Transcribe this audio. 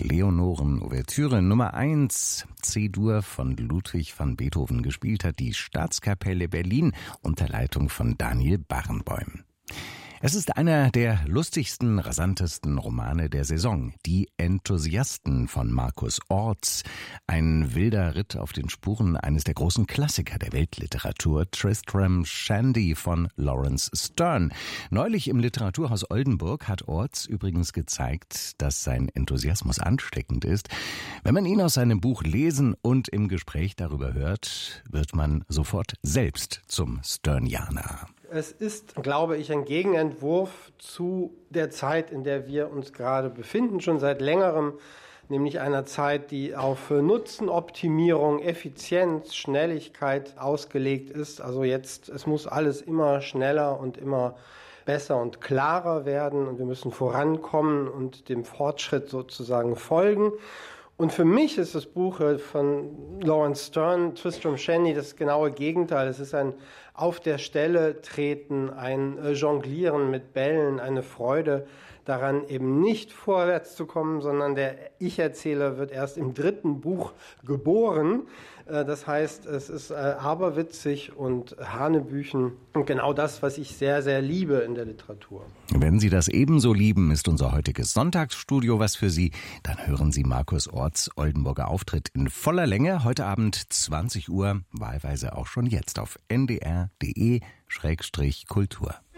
Leonoren-Ouvertüre Nummer 1, C-Dur von Ludwig van Beethoven, gespielt hat die Staatskapelle Berlin unter Leitung von Daniel Barenboim. Es ist einer der lustigsten, rasantesten Romane der Saison. Die Enthusiasten von Markus Orts. Ein wilder Ritt auf den Spuren eines der großen Klassiker der Weltliteratur, Tristram Shandy von Lawrence Stern. Neulich im Literaturhaus Oldenburg hat Orts übrigens gezeigt, dass sein Enthusiasmus ansteckend ist. Wenn man ihn aus seinem Buch lesen und im Gespräch darüber hört, wird man sofort selbst zum Sternianer. Es ist, glaube ich, ein Gegenentwurf zu der Zeit, in der wir uns gerade befinden, schon seit längerem, nämlich einer Zeit, die auf Nutzenoptimierung, Effizienz, Schnelligkeit ausgelegt ist. Also jetzt, es muss alles immer schneller und immer besser und klarer werden und wir müssen vorankommen und dem Fortschritt sozusagen folgen. Und für mich ist das Buch von Lawrence Stern, Tristram Shandy, das genaue Gegenteil. Es ist ein Auf der Stelle treten, ein Jonglieren mit Bällen, eine Freude daran, eben nicht vorwärts zu kommen, sondern der Ich-Erzähler wird erst im 3. Buch geboren. Das heißt, es ist aberwitzig und hanebüchen und genau das, was ich sehr, sehr liebe in der Literatur. Wenn Sie das ebenso lieben, ist unser heutiges Sonntagsstudio was für Sie. Dann hören Sie Markus Orts Oldenburger Auftritt in voller Länge. Heute Abend 20 Uhr, wahlweise auch schon jetzt auf ndr.de/kultur.